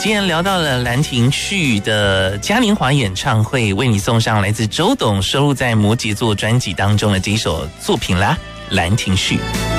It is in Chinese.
既然聊到了兰亭序的嘉年华演唱会，为你送上来自周董收录在摩羯座专辑当中的这一首作品啦，《兰亭序》。